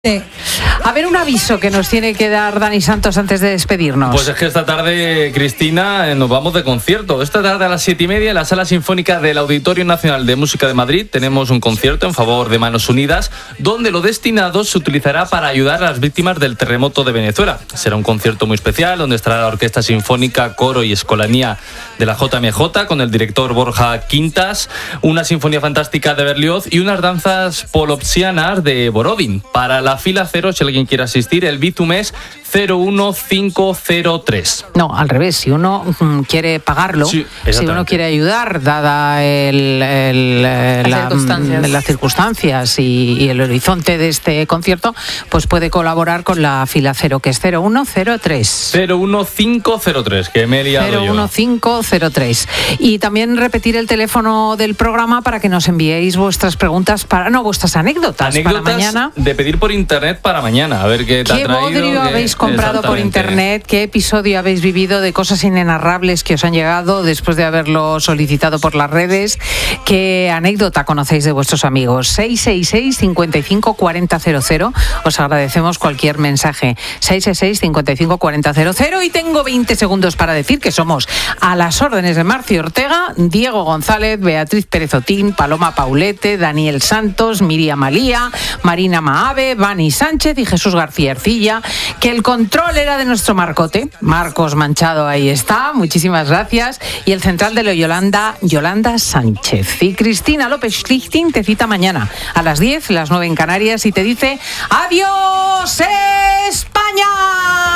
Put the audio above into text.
A ver, un aviso que nos tiene que dar Dani Santos antes de despedirnos. Pues es que esta tarde, Cristina, nos vamos de concierto. Esta tarde a las 7:30 en la Sala Sinfónica del Auditorio Nacional de Música de Madrid tenemos un concierto en favor de Manos Unidas, donde lo destinado se utilizará para ayudar a las víctimas del terremoto de Venezuela. Será un concierto muy especial, donde estará la Orquesta Sinfónica, Coro y Escolanía de la JMJ, con el director Borja Quintas, una sinfonía fantástica de Berlioz y unas danzas polopsianas de Borodin. Para la fila 0, si alguien quiere asistir, el Bizum es 01503. No, al revés, si uno quiere pagarlo, Sí, si uno quiere ayudar, dada las circunstancias y el horizonte de este concierto, pues puede colaborar con la fila 0, que es 0103. 01503, que me he liado yo. 01503. Y también repetir el teléfono del programa para que nos enviéis vuestras preguntas, vuestras anécdotas para mañana. De pedir por internet para mañana, a ver qué te ha traído. ¿Qué bodrio habéis comprado por internet? ¿Qué episodio habéis vivido de cosas inenarrables que os han llegado después de haberlo solicitado por las redes? ¿Qué anécdota conocéis de vuestros amigos? 666 55 40 00. Os agradecemos cualquier mensaje. 666 55 40 00. Y tengo 20 segundos para decir que somos a las órdenes de Marcio Ortega, Diego González, Beatriz Pérez Otín, Paloma Paulete, Daniel Santos, Miriam Malía, Marina Maave, Vani Sánchez y Jesús García Ercilla, que el control era de nuestro Marcote, Marcos Manchado, ahí está, muchísimas gracias, y el central de Yolanda Sánchez. Y Cristina López Schlichting te cita mañana a las 10, las 9 en Canarias, y te dice ¡adiós, España!